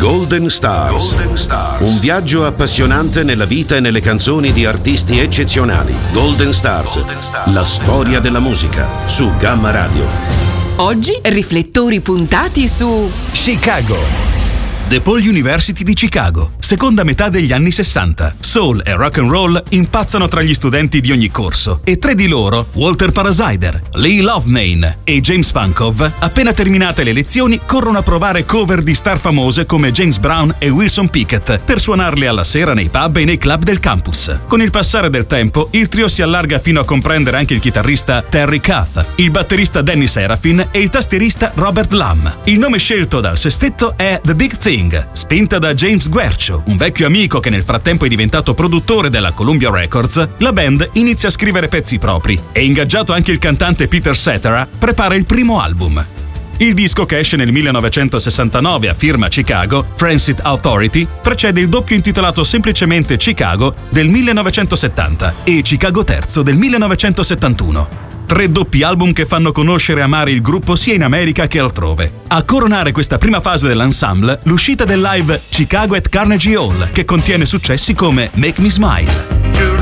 Golden Stars. Un viaggio appassionante nella vita e nelle canzoni di artisti eccezionali. Golden Stars. La storia della musica su Gamma Radio. Oggi riflettori puntati su Chicago. DePaul University di Chicago, seconda metà degli anni 60. Soul e rock and roll impazzano tra gli studenti di ogni corso e tre di loro, Walter Parasider, Lee Loughnane e James Pankov, appena terminate le lezioni, corrono a provare cover di star famose come James Brown e Wilson Pickett per suonarle alla sera nei pub e nei club del campus. Con il passare del tempo, il trio si allarga fino a comprendere anche il chitarrista Terry Kath, il batterista Danny Serafin e il tastierista Robert Lamm. Il nome scelto dal sestetto è The Big Thing, spinta da James Guercio, un vecchio amico che nel frattempo è diventato produttore della Columbia Records. La band inizia a scrivere pezzi propri e, ingaggiato anche il cantante Peter Cetera, prepara il primo album. Il disco, che esce nel 1969 a firma Chicago, Transit Authority, precede il doppio intitolato semplicemente Chicago del 1970 e Chicago III del 1971. Tre doppi album che fanno conoscere e amare il gruppo sia in America che altrove. A coronare questa prima fase dell'ensemble, l'uscita del live Chicago at Carnegie Hall, che contiene successi come Make Me Smile.